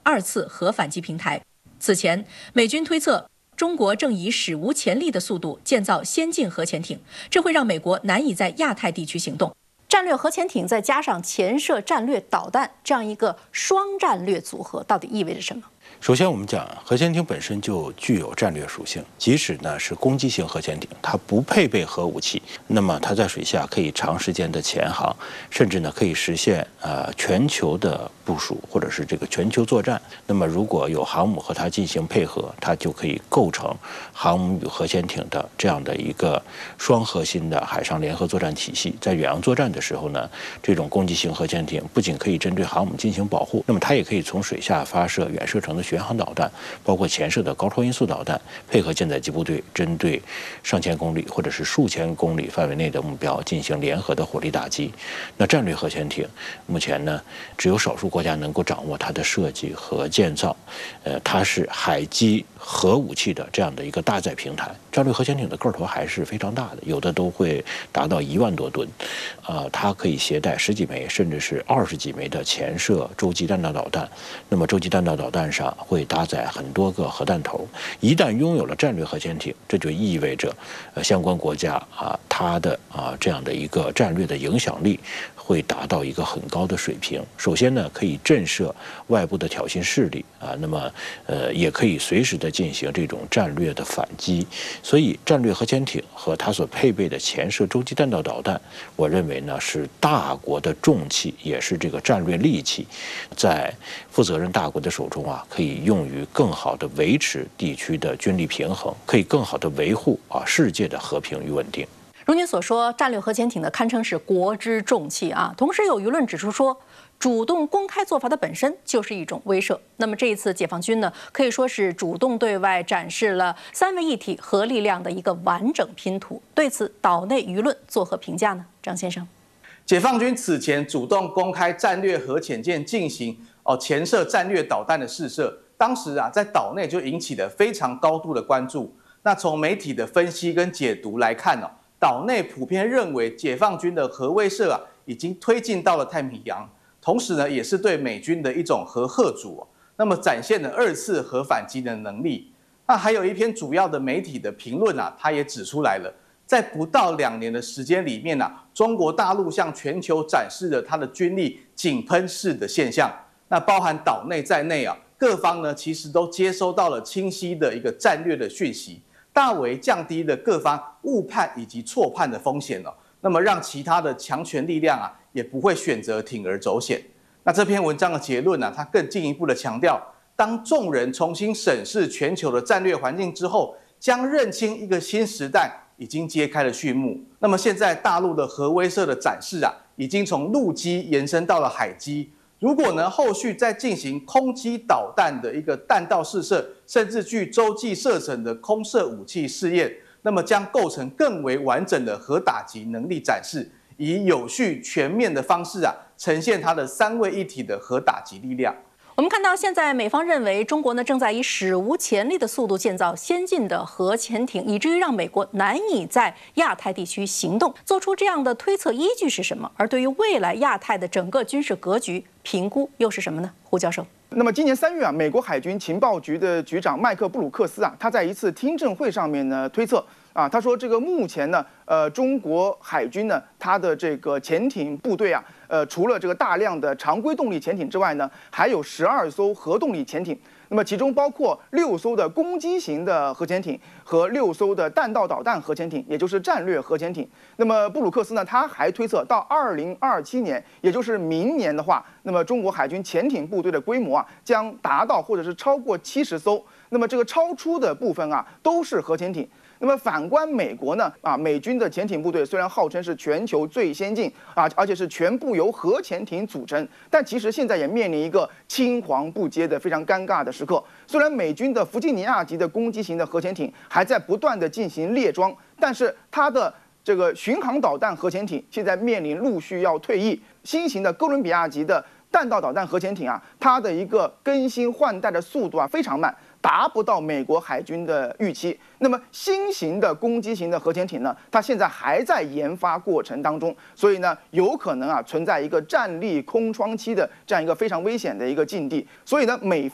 2次核反击平台。此前，美军推测中国正以史无前例的速度建造先进核潜艇，这会让美国难以在亚太地区行动。战略核潜艇再加上潜射战略导弹，这样一个双战略组合，到底意味着什么？ 首先，我们讲核潜艇本身就具有战略属性，即使呢是攻击型核潜艇，它不配备核武器，那么它在水下可以长时间的潜航，甚至呢可以实现全球的部署或者是这个全球作战。那么如果有航母和它进行配合，它就可以构成航母与核潜艇的这样的一个双核心的海上联合作战体系。在远洋作战的时候呢，这种攻击型核潜艇不仅可以针对航母进行保护，那么它也可以从水下发射远射程的巡航导弹，包括潜射的高超音速导弹，配合舰载机部队针对上千公里或者是数千公里范围内的目标进行联合的火力打击。那战略核潜艇目前呢，只有少数国家能够掌握它的设计和建造，它是海基核武器的这样的一个搭载平台。战略核潜艇的个头还是非常大的，有的都会达到1万多吨，它可以携带10几枚甚至是20几枚的潜射洲际弹道导弹。那么洲际弹道导弹上会搭载很多个核弹头。一旦拥有了战略核潜艇，这就意味着相关国家它的这样的一个战略的影响力会达到一个很高的水平。首先呢，可以震慑外部的挑衅势力那么也可以随时的进行这种战略的反击。所以战略核潜艇和它所配备的潜射洲际弹道导弹，我认为呢是大国的重器，也是这个战略利器，在负责任大国的手中可以用于更好的维持地区的军力平衡，可以更好的维护世界的和平与稳定。 如您所说，战略核潜艇呢堪称是国之重器同时有舆论指出说，主动公开做法的本身就是一种威慑。那么这一次解放军呢，可以说是主动对外展示了3位一体核力量的一个完整拼图。对此，岛内舆论作何评价呢？张先生， 解放军此前主动公开战略核潜舰进行潜射战略导弹的试射，当时在岛内就引起了非常高度的关注。那从媒体的分析跟解读来看岛内普遍认为解放军的核威慑已经推进到了太平洋，同时呢也是对美军的一种核吓阻那么展现了2次核反击的能力。那还有一篇主要的媒体的评论它也指出来了，在不到2年的时间里面中国大陆向全球展示了它的军力井喷式的现象。那包含岛内在内各方呢其实都接收到了清晰的一个战略的讯息，大为降低了各方误判以及错判的风险那么让其他的强权力量也不会选择铤而走险。那这篇文章的结论它更进一步的强调，当众人重新审视全球的战略环境之后，将认清一个新时代已经揭开了序幕。那么现在大陆的核威慑的展示已经从陆基延伸到了海基。如果呢后续再进行空基导弹的一个弹道试射，甚至具洲际射程的空射武器试验，那么将构成更为完整的核打击能力展示，以有序全面的方式呈现它的3位一体的核打击力量。 我们看到，现在美方认为中国呢正在以史无前例的速度建造先进的核潜艇，以至于让美国难以在亚太地区行动。做出这样的推测依据是什么？而对于未来亚太的整个军事格局评估又是什么呢？胡教授。 那么今年3月美国海军情报局的局长麦克布鲁克斯他在一次听证会上面呢推测他说这个目前呢中国海军呢它的这个潜艇部队除了这个大量的常规动力潜艇之外呢，还有12艘核动力潜艇。那么其中包括6艘的攻击型的核潜艇和6艘的弹道导弹核潜艇，也就是战略核潜艇。那么布鲁克斯呢，他还推测到2027年，也就是明年的话，那么中国海军潜艇部队的规模将达到或者是超过70艘。那么这个超出的部分都是核潜艇。那么反观美国呢？美军的潜艇部队虽然号称是全球最先进而且是全部由核潜艇组成，但其实现在也面临一个青黄不接的非常尴尬的时刻。虽然美军的弗吉尼亚级的攻击型的核潜艇还在不断的进行列装，但是它的这个巡航导弹核潜艇现在面临陆续要退役，新型的哥伦比亚级的弹道导弹核潜艇它的一个更新换代的速度非常慢，达不到美国海军的预期。那么新型的攻击型的核潜艇呢，它现在还在研发过程当中，所以呢有可能存在一个战力空窗期的这样一个非常危险的一个境地。所以呢美